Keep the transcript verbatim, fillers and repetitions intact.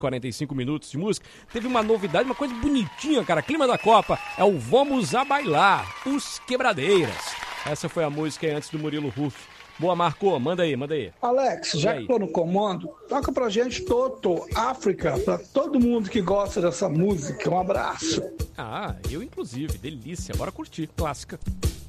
quarenta e cinco minutos de música, teve uma novidade, uma coisa bonitinha, cara, clima da Copa, é o Vamos a Bailar, os Quebradeiras. Essa foi a música aí antes do Murilo Ruff. Boa, Marco, manda aí, manda aí. Alex, já que tô no comando, toca pra gente Toto, África, pra todo mundo que gosta dessa música, um abraço. Ah, eu inclusive, delícia, bora curtir, clássica.